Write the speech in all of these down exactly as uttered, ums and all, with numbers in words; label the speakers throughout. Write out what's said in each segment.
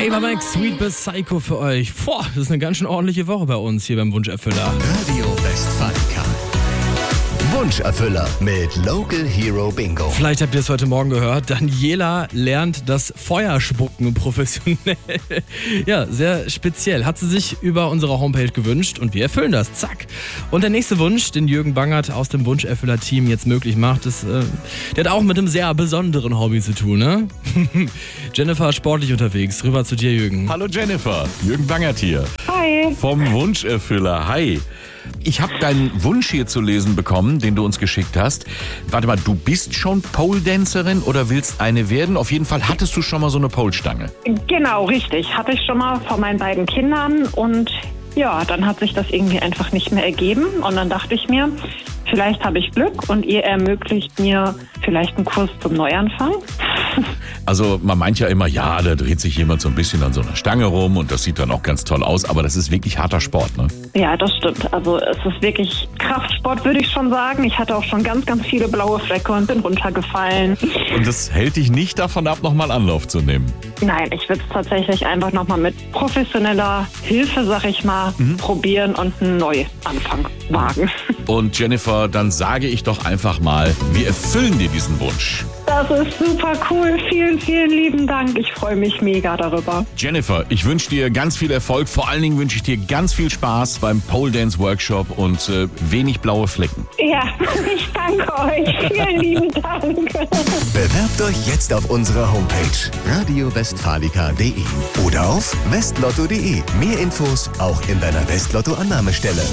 Speaker 1: Ava Max, Sweet bis Psycho für euch. Boah, das ist eine ganz schön ordentliche Woche bei uns hier beim Wunscherfüller.
Speaker 2: Radio Westfalica. Wunscherfüller mit Local Hero Bingo.
Speaker 1: Vielleicht habt ihr es heute Morgen gehört. Daniela lernt das Feuerspucken professionell. Ja, sehr speziell. Hat sie sich über unsere Homepage gewünscht und wir erfüllen das. Zack. Und der nächste Wunsch, den Jürgen Bangert aus dem Wunscherfüller-Team jetzt möglich macht, ist, äh, der hat auch mit einem sehr besonderen Hobby zu tun, ne? Jennifer, sportlich unterwegs. Rüber zu dir, Jürgen.
Speaker 3: Hallo Jennifer, Jürgen Bangert hier.
Speaker 4: Hi.
Speaker 3: Vom Wunscherfüller. Hi. Ich habe deinen Wunsch hier zu lesen bekommen, den du uns geschickt hast. Warte mal, du bist schon Pole-Dancerin oder willst eine werden? Auf jeden Fall hattest du schon mal so eine Pole-Stange.
Speaker 4: Genau, richtig. Hatte ich schon mal von meinen beiden Kindern und ja, dann hat sich das irgendwie einfach nicht mehr ergeben und dann dachte ich mir, vielleicht habe ich Glück und ihr ermöglicht mir vielleicht einen Kurs zum Neuanfang.
Speaker 3: Also man meint ja immer, ja, da dreht sich jemand so ein bisschen an so einer Stange rum und das sieht dann auch ganz toll aus, aber das ist wirklich harter Sport, ne?
Speaker 4: Ja, das stimmt. Also es ist wirklich Kraftsport, würde ich schon sagen. Ich hatte auch schon ganz, ganz viele blaue Flecke und bin runtergefallen.
Speaker 3: Und das hält dich nicht davon ab, nochmal Anlauf zu nehmen?
Speaker 4: Nein, ich würde es tatsächlich einfach nochmal mit professioneller Hilfe, sag ich mal, mhm. probieren und einen Neuanfang wagen.
Speaker 3: Und Jennifer, dann sage ich doch einfach mal, wir erfüllen dir diesen Wunsch.
Speaker 4: Das ist super cool. Vielen, vielen lieben Dank. Ich freue mich mega darüber.
Speaker 3: Jennifer, ich wünsche dir ganz viel Erfolg. Vor allen Dingen wünsche ich dir ganz viel Spaß beim Pole Dance Workshop und äh, wenig blaue Flecken.
Speaker 4: Ja, ich danke euch. Vielen lieben Dank.
Speaker 2: Bewerbt euch jetzt auf unserer Homepage radio westfalica punkt de oder auf westlotto punkt de. Mehr Infos auch in deiner Westlotto-Annahmestelle.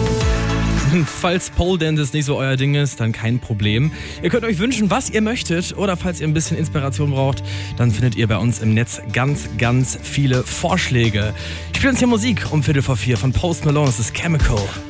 Speaker 1: Falls Pole Dance nicht so euer Ding ist, dann kein Problem. Ihr könnt euch wünschen, was ihr möchtet, oder falls ihr ein bisschen Inspiration braucht, dann findet ihr bei uns im Netz ganz, ganz viele Vorschläge. Ich spiele uns hier Musik um Viertel vor vier von Post Malone, das ist Chemical.